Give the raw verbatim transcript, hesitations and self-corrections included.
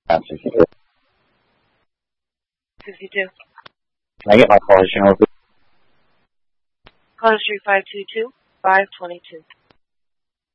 sixty-two. sixty-two. Can I get my caller channel? Caller street five two two, five two two.